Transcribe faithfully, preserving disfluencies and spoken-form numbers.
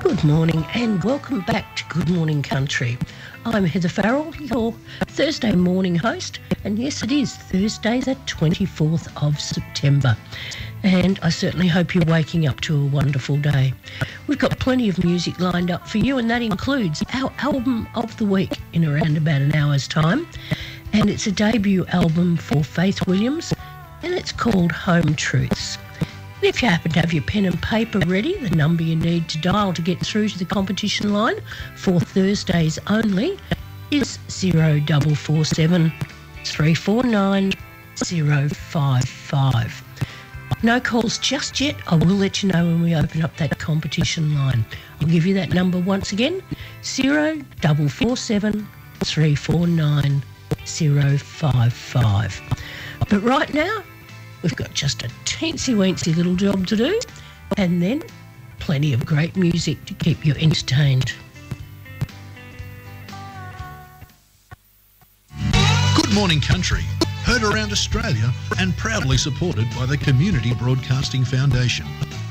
Good morning and welcome back to Good Morning Country. I'm Heather Farrell, your Thursday morning host, and yes, it is Thursday the twenty-fourth of September, and I certainly hope you're waking up to a wonderful day. We've got plenty of music lined up for you, and that includes our album of the week in around about an hour's time, and it's a debut album for Faith Williams, and it's called Home Truths. And if you happen to have your pen and paper ready, the number you need to dial to get through to the competition line for Thursdays only is zero double four seven three four nine zero five five. No calls just yet. I will let you know when we open up that competition line. I'll give you that number once again, zero double four seven three four nine zero five five. But right now, we've got just a teensy-weensy little job to do, and then plenty of great music to keep you entertained. Good Morning Country, heard around Australia and proudly supported by the Community Broadcasting Foundation.